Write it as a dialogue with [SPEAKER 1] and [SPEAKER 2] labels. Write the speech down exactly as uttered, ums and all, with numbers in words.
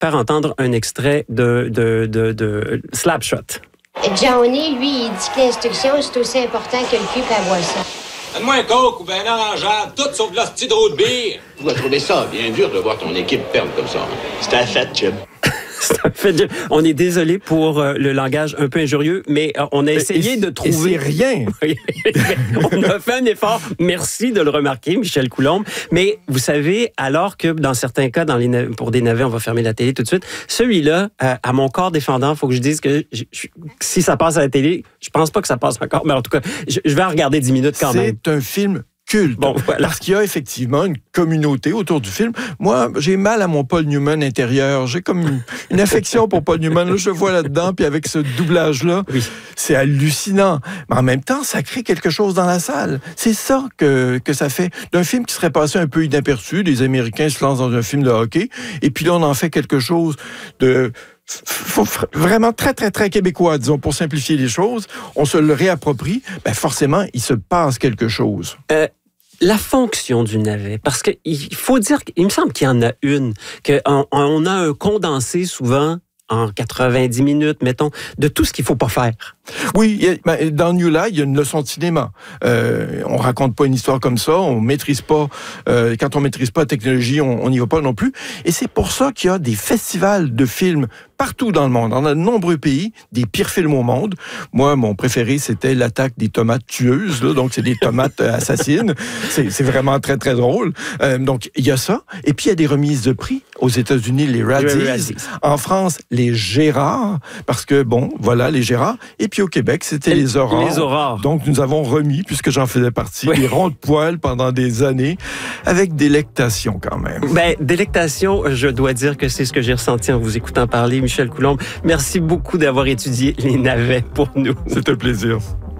[SPEAKER 1] faire entendre un extrait de, de, de, de Slapshot.
[SPEAKER 2] Johnny, lui, il dit que l'instruction, c'est aussi important que le cul et la boisson.
[SPEAKER 3] Donne-moi un coke ou ben un orangeade, tout sauf de la petite eau de bière.
[SPEAKER 4] Tu dois trouver ça bien dur de voir ton équipe perdre comme ça. C'est un fait, Jim.
[SPEAKER 1] Fait, on est désolé pour euh, le langage un peu injurieux, mais euh, on a essayé
[SPEAKER 5] et,
[SPEAKER 1] de trouver...
[SPEAKER 5] Et c'est rien!
[SPEAKER 1] On a fait un effort. Merci de le remarquer, Michel Coulombe. Mais vous savez, alors que dans certains cas, dans les nav- pour des navets, on va fermer la télé tout de suite, celui-là, euh, à mon corps défendant, il faut que je dise que je, je, si ça passe à la télé, je pense pas que ça passe encore, mais en tout cas, je, je vais en regarder dix minutes quand même.
[SPEAKER 5] C'est un film culte.
[SPEAKER 1] Bon, voilà.
[SPEAKER 5] Parce qu'il y a effectivement une communauté autour du film. Moi, j'ai mal à mon Paul Newman intérieur. J'ai comme une, une affection pour Paul Newman. Là, je le vois là-dedans, puis avec ce doublage-là,
[SPEAKER 1] oui.
[SPEAKER 5] C'est hallucinant. Mais en même temps, ça crée quelque chose dans la salle. C'est ça que, que ça fait. D'un film qui serait passé un peu inaperçu, les Américains se lancent dans un film de hockey, et puis là, on en fait quelque chose de... Faut vraiment très, très, très québécois, disons, pour simplifier les choses. On se le réapproprie. Ben forcément, il se passe quelque chose.
[SPEAKER 1] Euh, la fonction du navet, parce qu'il faut dire, qu'il me semble qu'il y en a une, qu'on on a un condensé souvent en quatre-vingt-dix minutes, mettons, de tout ce qu'il ne faut pas faire.
[SPEAKER 5] Oui, dans New Line, il y a une leçon de cinéma. Euh, on raconte pas une histoire comme ça, on maîtrise pas. Euh, quand on maîtrise pas la technologie, on n'y va pas non plus. Et c'est pour ça qu'il y a des festivals de films partout dans le monde. On a de nombreux pays, des pires films au monde. Moi, mon préféré, c'était L'attaque des tomates tueuses. Là, donc, c'est des tomates assassines. C'est, c'est vraiment très, très drôle. Euh, donc, il y a ça. Et puis, il y a des remises de prix. Aux États-Unis, les Razzies. En France, les Gérards. Parce que, bon, voilà, les Gérards. Et puis, au Québec, c'était les Aurores.
[SPEAKER 1] Les Aurores.
[SPEAKER 5] Donc, nous avons remis, puisque j'en faisais partie, oui. Les ronds de poil pendant des années, avec délectation quand même.
[SPEAKER 1] Ben, délectation, je dois dire que c'est ce que j'ai ressenti en vous écoutant parler, Michel Coulombe. Merci beaucoup d'avoir étudié les navets pour nous.
[SPEAKER 5] C'est un plaisir.